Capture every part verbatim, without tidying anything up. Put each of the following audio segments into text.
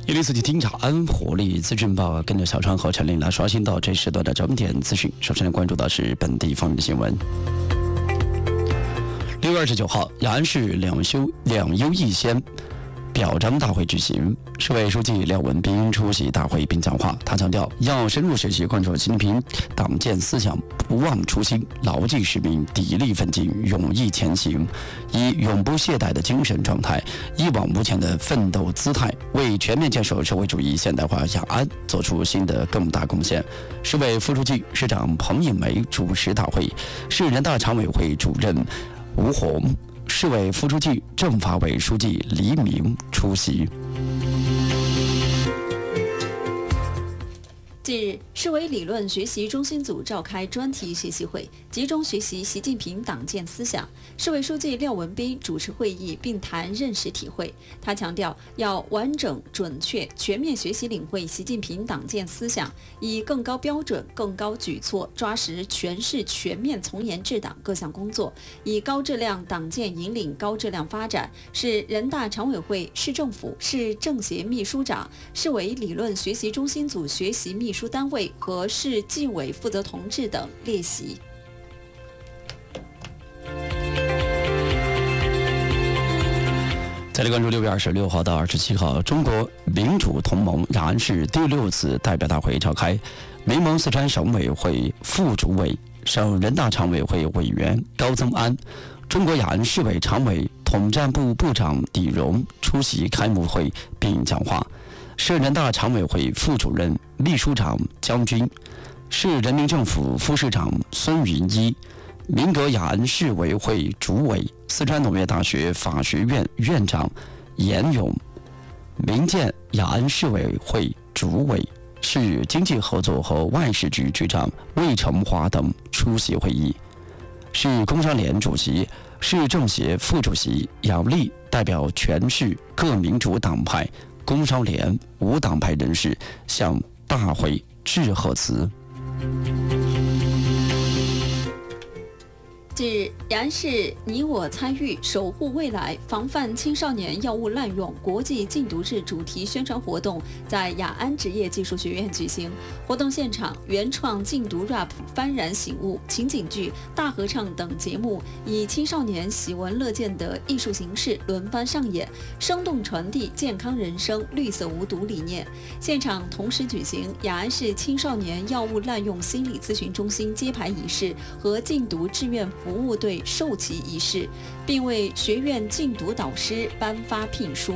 一零四七听茶安活力资讯报，跟着小川和陈琳来刷新到这时段的整点资讯。首先来关注的是本地方面的新闻。六月二十九号，雅安市两修两优一先表彰大会举行，市委书记廖文斌出席大会并讲话。他强调，要深入学习贯彻习近平党建思想，不忘初心，牢记使命，砥砺奋进，勇毅前行，以永不懈怠的精神状态，一往无前的奋斗姿态，为全面建设社会主义现代化雅安做出新的更大贡献。市委副书记、市长彭颖梅主持大会，市人大常委会主任吴红、市委副书记、政法委书记黎明出席。 近日，市委理论学习中心组召开专题学习会，集中学习习近平党建思想。市委书记廖文斌主持会议并谈认识体会。他强调，要完整、准确、全面学习领会习近平党建思想，以更高标准、更高举措抓实全市全面从严治党各项工作，以高质量党建引领高质量发展。市人大常委会、市政府、市政协秘书长、市委理论学习中心组学习秘书单位和市纪委负责同志等列席。 再来关注六月二十六号到二十七号，中国民主同盟雅安市第六次代表大会召开，民盟四川省委会副主委、省人大常委会委员高增安，中国雅安市委常委、统战部部长李荣出席开幕会并讲话。市人大常委会副主任、秘书长江军，市人民政府副市长孙云一，民革雅安市委会主委、四川农业大学法学院院长严勇，民建雅安市委会主委、市经济合作和外事局局长魏成华等出席会议。市工商联主席、市政协副主席杨丽代表全市各民主党派、工商联、无党派人士向大会致贺词。 近日，雅安市你我参与守护未来防范青少年药物滥用国际禁毒日主题宣传活动在雅安职业技术学院举行。活动现场，原创禁毒 rap、幡然醒悟、情景剧、大合唱等节目以青少年喜闻乐见的艺术形式轮番上演，生动传递健康人生、绿色无毒理念。现场同时举行雅安市青少年药物滥用心理咨询中心揭牌仪式和禁毒志愿服务队授旗仪式，并为学院禁毒导师颁发聘书。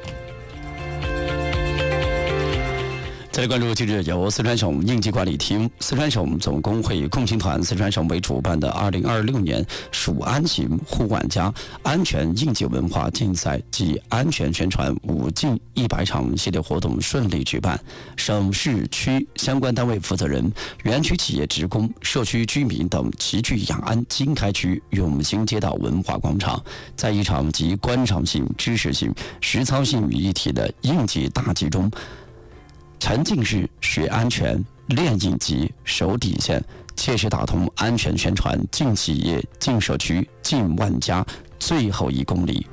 再来关注近日由四川省应急管理厅、四川省总工会共青团四川省委主办的二零二六年蜀安行护管家安全应急文化竞赛及安全宣传五进一百场系列活动顺利举办，省市区相关单位负责人、园区企业职工、社区居民等齐聚雅安经开区永兴街道文化广场，在一场集观赏性、知识性、实操性于一体的应急大集中，沉浸式学安全、练应急、守底线，切实打通安全宣传进企业、进社区、进万家最后一公里。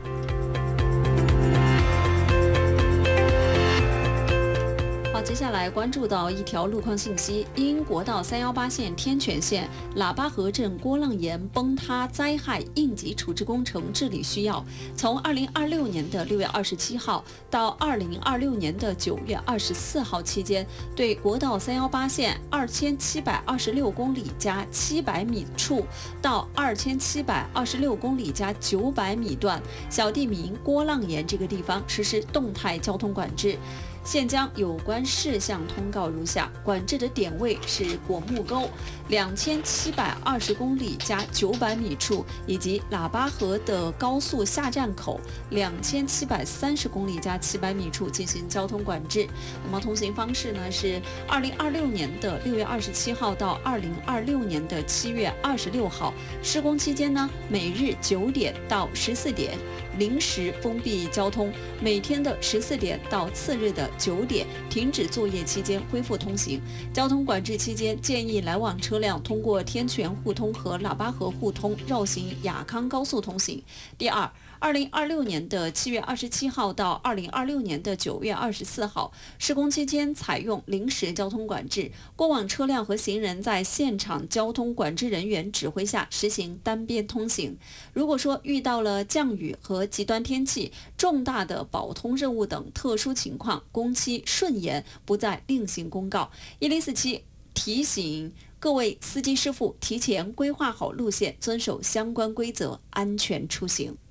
接下来关注到一条路况信息，因国道三一八线天泉线喇叭河镇郭浪岩崩塌灾害应急处置工程治理需要，从二零二六年的六月二十七号到二零二六年的九月二十四号期间，对国道三一八线二千七百二十六公里加七百米处到二千七百二十六公里加九百米段小地名郭浪岩这个地方实施动态交通管制。现将有关事项通告如下：管制的点位是果木沟两千七百二十公里加九百米处，以及喇叭河的高速下站口两千七百三十公里加七百米处进行交通管制。那么通行方式呢是二零二六年的六月二十七号到二零二六年的七月二十六号。施工期间呢，每日九点到十四点。临时封闭交通，每天的十四点到次日的九点停止作业期间恢复通行。交通管制期间，建议来往车辆通过天泉互通和喇叭河互通绕行雅康高速通行。第二， 二零二六年的七月二十七号到二零二六年的九月二十四号，施工期间采用临时交通管制，过往车辆和行人在现场交通管制人员指挥下实行单边通行。如果说遇到了降雨和极端天气、重大的保通任务等特殊情况，工期顺延，不再另行公告。一零四七提醒各位司机师傅提前规划好路线，遵守相关规则，安全出行。